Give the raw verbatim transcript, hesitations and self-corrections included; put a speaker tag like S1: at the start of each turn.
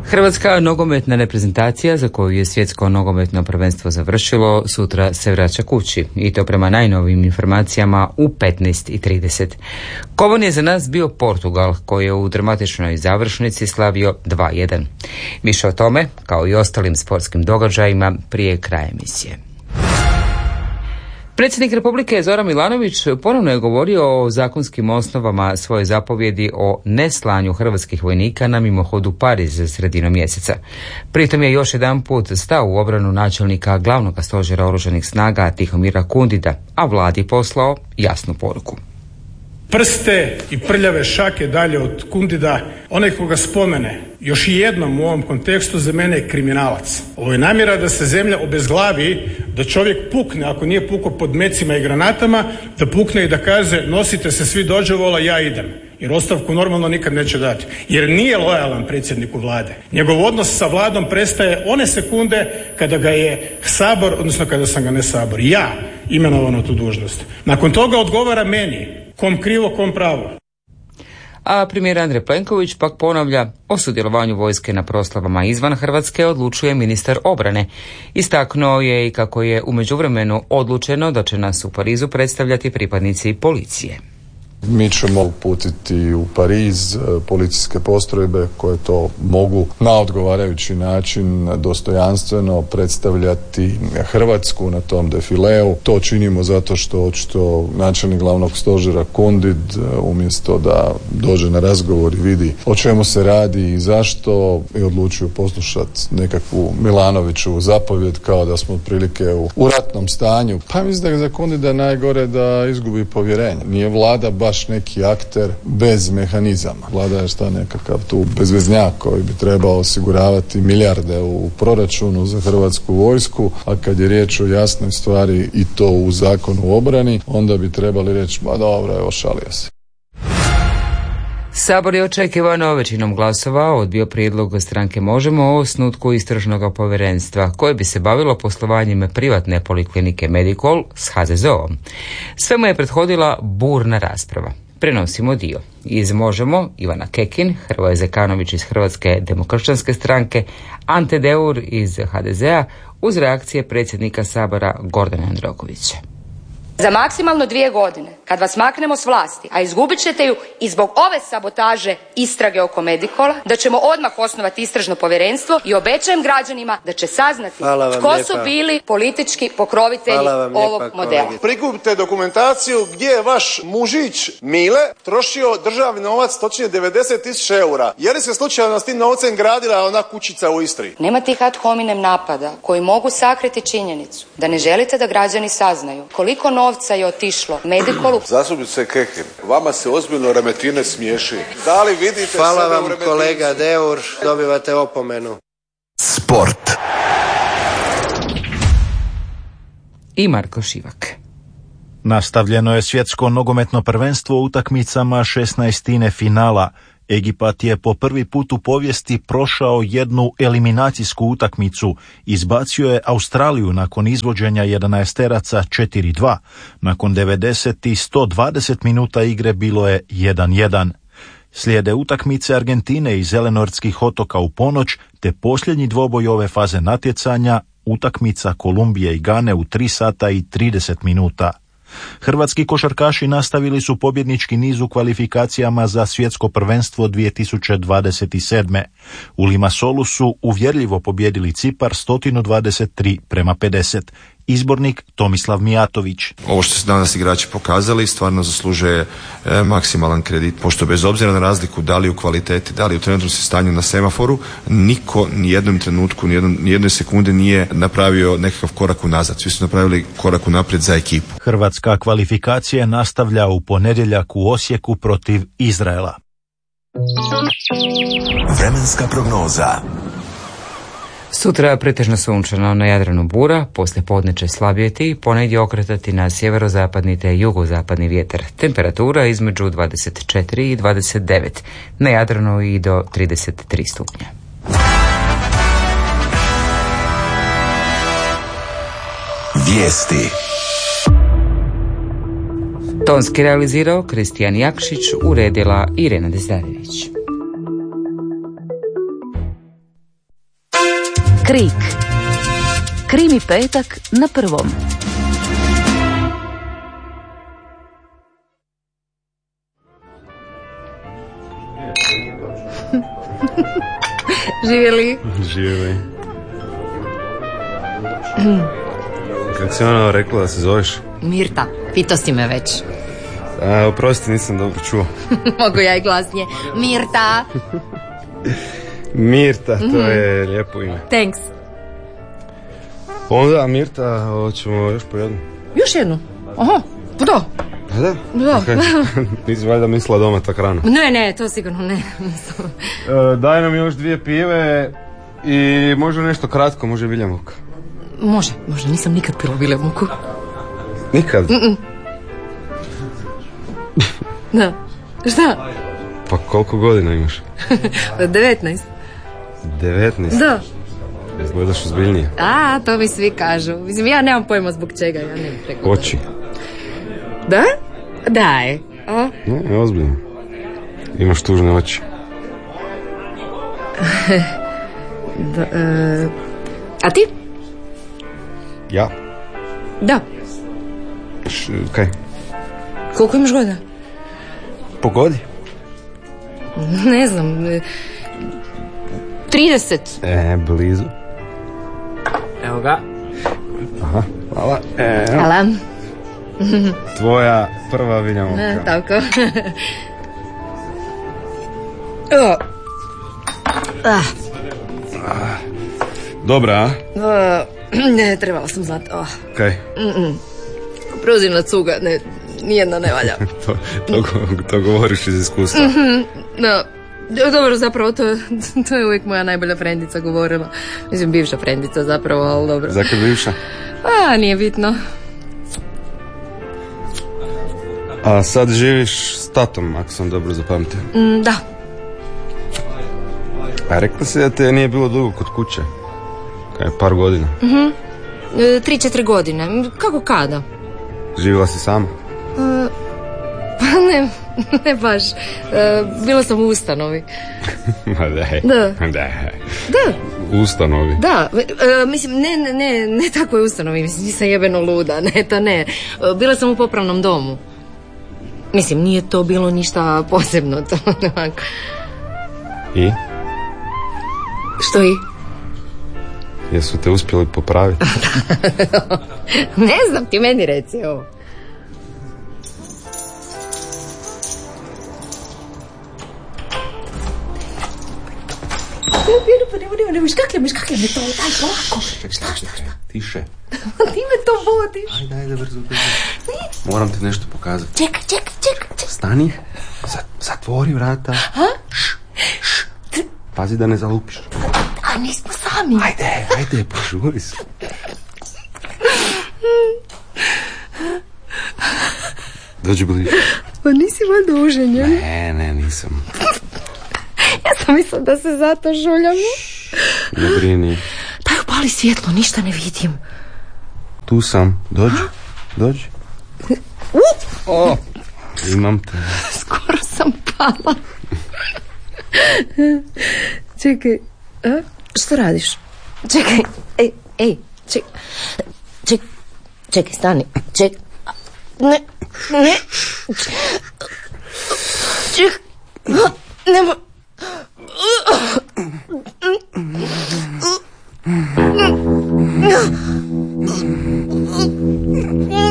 S1: Hrvatska nogometna reprezentacija, za koju je svjetsko nogometno prvenstvo završilo, sutra se vraća kući, i to prema najnovijim informacijama u petnaest i trideset. Kovan je za nas bio Portugal, koji je u dramatičnoj završnici slavio dva jedan. Više o tome, kao i ostalim sportskim događajima, prije kraja emisije. Predsjednik Republike Zoran Milanović ponovno je govorio o zakonskim osnovama svoje zapovjedi o neslanju hrvatskih vojnika na mimohodu Pariz sredinom mjeseca. Pritom je još jedan put stao u obranu načelnika glavnog stožera oružanih snaga Tihomira Kundida, a vladi poslao jasnu poruku.
S2: Prste i prljave šake dalje od Kundida, onaj koga spomene još i jednom u ovom kontekstu za mene je kriminalac. Ovo je namjera da se zemlja obezglavi, da čovjek pukne, ako nije pukao pod mecima i granatama, da pukne i da kaže nosite se svi dođevola, ja idem. Jer ostavku normalno nikad neće dati. Jer nije lojalan predsjedniku vlade. Njegov odnos sa vladom prestaje one sekunde kada ga je Sabor, odnosno kada sam ga ne Sabor, ja imenovan na tu dužnost. Nakon toga odgovara meni, kom krivo, kom pravo.
S1: A premijer Andrej Plenković pak ponavlja, o sudjelovanju vojske na proslavama izvan Hrvatske odlučuje ministar obrane. Istaknuo je i kako je u međuvremenu odlučeno da će nas u Parizu predstavljati pripadnici policije.
S3: Mi ćemo uputiti u Pariz policijske postrojbe koje to mogu na odgovarajući način dostojanstveno predstavljati Hrvatsku na tom defileu. To činimo zato što očito načelnik glavnog stožera Kundid umjesto da dođe na razgovor i vidi o čemu se radi i zašto je odlučio poslušati nekakvu Milanoviću zapovjed kao da smo otprilike u, u ratnom stanju. Pa mislim da je za Kundida najgore da izgubi povjerenje. Nije vlada baš neki akter bez mehanizama. Vlada je šta nekakav tu bezveznjak koji bi trebao osiguravati milijarde u proračunu za hrvatsku vojsku, a kad je riječ o jasnoj stvari i to u zakonu o obrani, onda bi trebali reći, ma dobro, evo šalio se.
S1: Sabor je očekivano većinom glasova odbio prijedlog stranke Možemo o osnutku istražnog povjerenstva koje bi se bavilo poslovanjem privatne poliklinike Medikol s ha ze ze om. Sve mu je prethodila burna rasprava. Prenosimo dio. Iz Možemo Ivana Kekin, Hrvoje Zekanović iz Hrvatske demokršćanske stranke, Ante Deur iz ha de zea uz reakcije predsjednika Sabora Gordana Jandrokovića.
S4: Za maksimalno dvije godine, kad vas maknemo s vlasti, a izgubit ćete ju i zbog ove sabotaže istrage oko Medikola, da ćemo odmah osnovati istražno povjerenstvo i obećajem građanima da će saznati tko
S5: lijepa.
S4: su bili politički pokrovitelji ovog lijepa, modela. Kolegi.
S5: Prikupite dokumentaciju gdje je vaš mužić Mile trošio državni novac, točnije devedeset tisuća eura. Je li se slučajno s tim novcem gradila ona kućica u Istri?
S4: Nema tih ad hominem napada koji mogu sakriti činjenicu da ne želite da građani saznaju koliko novca je otišlo Medikolu.
S5: Zastupnice Kekin, vama se ozbiljno Remetine smiješi. Da li vidite
S6: Hvala
S5: sebe
S6: vam,
S5: u Remetinici?
S6: kolega Deur, dobivate opomenu.
S7: Sport.
S1: I Marko Šivak.
S8: Nastavljeno je svjetsko nogometno prvenstvo u utakmicama šesnaestine finala. Egipat je po prvi put u povijesti prošao jednu eliminacijsku utakmicu. Izbacio je Australiju nakon izvođenja jedanaesteraca četiri dva. Nakon devedeset i sto dvadeset minuta igre bilo je jedan jedan. Slijede utakmice Argentine i Zelenortskih otoka u ponoć, te posljednji dvoboj ove faze natjecanja, utakmica Kolumbije i Gane u tri sata i trideset minuta. Hrvatski košarkaši nastavili su pobjednički niz u kvalifikacijama za svjetsko prvenstvo dvije tisuće dvadeset sedme. U Limassolu su uvjerljivo pobjedili Cipar sto dvadeset tri prema pedeset. Izbornik Tomislav Mijatović.
S9: Ovo što su danas igrači pokazali stvarno zaslužuje e, maksimalan kredit, pošto bez obzira na razliku da li u kvaliteti, da li u trenutnom stanju na semaforu, niko ni jednom trenutku, ni jednom, ni jednoj sekunde nije napravio nekakav korak unazad. Svi su napravili korak unaprijed za ekipu.
S8: Hrvatska kvalifikacija nastavlja u ponedjeljak u Osijeku protiv Izraela.
S7: Vremenska prognoza.
S1: Sutra pretežno sunčano, na Jadranu bura, poslije podne će slabjeti i ponegdje okretati na sjeverozapadni te jugozapadni vjetar. Temperatura između dvadeset četiri i dvadeset devet, na Jadranu i do trideset tri stupnja.
S7: Vijesti.
S1: Tonski realizirao Kristijan Jakšić, uredila Irena Dezdarević.
S10: Krik. Krimi petak na prvom.
S11: Živjeli?
S12: Živjeli. Kako si ona rekla da se zoveš?
S11: Mirta, pitao si me već.
S12: A, oprosti, nisam dobro čuo.
S11: Mogu ja i glasnije. Mirta!
S12: Mirta, to je mm-hmm. lijepo ime.
S11: Thanks.
S12: Onda, Mirta, hoćemo još po jednu.
S11: Još jednu? Aha, pa da.
S12: Pa da?
S11: Da.
S12: Okay. Nisi valjda mislila doma tak rano?
S11: Ne, ne, to sigurno ne.
S12: e, daj nam još dvije pive i može nešto kratko, može viljamuk.
S11: Može, može, nisam nikad pila viljamuku.
S12: Nikad?
S11: Mm-mm. Da. Šta?
S12: Pa koliko godina imaš?
S11: devetnaest.
S12: devetnaest?
S11: Da.
S12: Izgledaš ozbiljnije.
S11: A, to mi svi kažu. Mislim, ja nemam pojma zbog čega, ja nemam preko.
S12: Oči.
S11: Da? Daj. A?
S12: Ne, ozbiljno. Imaš tužne oči.
S11: da, e... A ti?
S12: Ja?
S11: Da.
S12: Š, kaj?
S11: Koliko imaš godina?
S12: Pogodi.
S11: Ne znam. trideset.
S12: E, blizu. Evo ga. Aha, hvala. E,
S11: hvala.
S12: Tvoja prva viljamuka.
S11: Ne, tako. oh. ah.
S12: Dobra, a?
S11: Uh, ne, trebala sam znati. Oh.
S12: Kaj?
S11: Okay. Prozirna cuga, ne, nijedna ne valja.
S12: to, to, to govoriš iz iskustva.
S11: Mm-hmm. No. Dobro, zapravo to, to je uvijek moja najbolja frendica govorila. Mislim, bivša frendica zapravo, ali dobro.
S12: Zakaj bivša?
S11: A, nije bitno.
S12: A sad živiš s tatom, ako sam dobro zapamtio.
S11: Mm, da.
S12: A rekla si da te nije bilo dugo kod kuće? Kaj, par godina?
S11: Mhm. E, tri, četiri godine. Kako kada?
S12: Živjela si sama?
S11: E, pa ne, ne baš. E, bila sam u ustanovi.
S12: Ma daj.
S11: Da.
S12: Daj.
S11: Da.
S12: U ustanovi?
S11: Da. E, mislim, ne, ne, ne, ne takvoj ustanovi. Mislim, nisam jebeno luda. Ne, to ne. E, bila sam u popravnom domu. Mislim, nije to bilo ništa posebno. To,
S12: I?
S11: Što i?
S12: Jesu te uspjeli popraviti?
S11: Ne znam, ti meni reci ovo. Ne, ne, ne, ne, ne, škakljam, ne, škakljam, ne, to, daj, polako. Šta, šta, šta?
S12: Tiše.
S11: Ti me to vodiš.
S12: Ajde, ajde, brzo, brzo. Moram ti nešto pokazati.
S11: Čekaj, čekaj, čekaj.
S12: Stani, zatvori vrata.
S11: Ha?
S12: Šš, šš. Pazi da ne zalupiš.
S11: A nismo sami.
S12: Ajde, ajde, požuri se. Dođi bliže.
S11: Pa nisi valjda oženjen?
S12: Ne, ne, nisam.
S11: Ja sam mislila da se zato žuljamo.
S12: Ne brini.
S11: Daj, upali svjetlo, ništa ne vidim.
S12: Tu sam, dođi, dođi. O, imam te.
S11: Skoro sam pala. Čekaj, a? Što radiš? Čekaj, ej, ej, čekaj, čekaj, čekaj, stani, čekaj, ne, ne, čekaj, nema,